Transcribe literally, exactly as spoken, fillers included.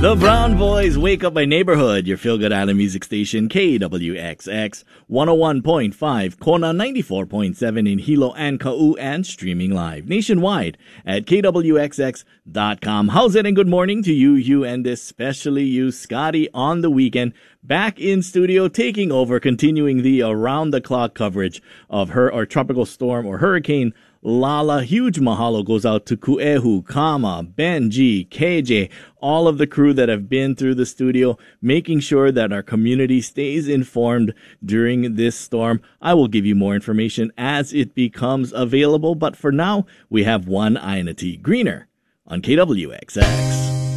The Brown Boys, Wake Up My Neighborhood, your feel-good Island music station, K W X X, one oh one point five, Kona ninety-four point seven in Hilo and Kau, and streaming live nationwide at K W X X dot com. How's it, and good morning to you, you, and especially you, Scotty, on the weekend, back in studio, taking over, continuing the around-the-clock coverage of her or tropical storm or hurricane Lala. Huge mahalo goes out to Kuehu, Kama, Benji, K J, all of the crew that have been through the studio, making sure that our community stays informed during this storm. I will give you more information as it becomes available, but for now, we have one Aina T. Greener on K W X X.